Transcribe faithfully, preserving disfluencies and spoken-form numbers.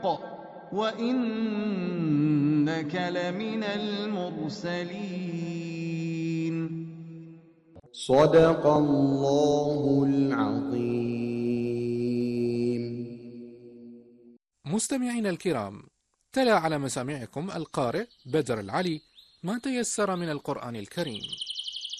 وإنك لمن المرسلين. صدق الله العظيم. مستمعين الكرام، تلا على مسامعكم القارئ بدر العلي ما تيسر من القرآن الكريم.